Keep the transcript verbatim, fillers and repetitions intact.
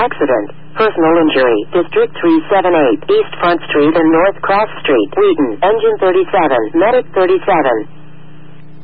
accident. Personal injury. District three seventy-eight. East Front Street and North Cross Street. Wheaton. Engine thirty-seven. Medic thirty-seven.